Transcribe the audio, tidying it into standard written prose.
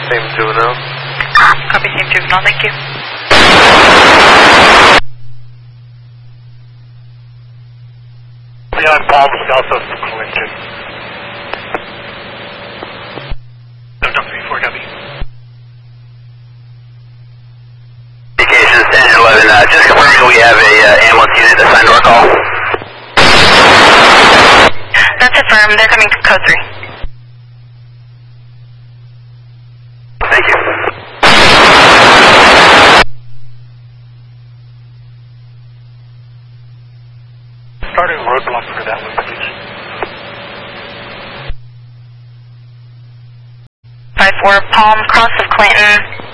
Same juvenile. Copy, same juvenile, thank you. Leon Palm, south of Clinton. 734, copy. Indications 10 and 11, just confirming we have a ambulance unit assigned to our call. That's affirmed, they're coming to code 3. Thank you. Starting roadblock for that one, please. 5-4 Palm, cross of Clinton.